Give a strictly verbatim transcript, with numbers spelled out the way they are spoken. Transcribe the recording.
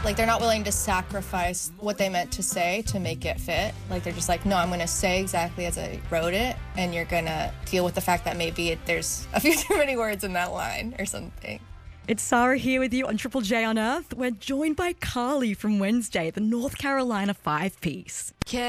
Like, they're not willing to sacrifice what they meant to say to make it fit. Like, they're just like, no, I'm going to say exactly as I wrote it, and you're going to deal with the fact that maybe it, there's a few too many words in that line or something. It's Sarah here with you on Triple J on Earth. We're joined by Carly from Wednesday, the North Carolina five-piece.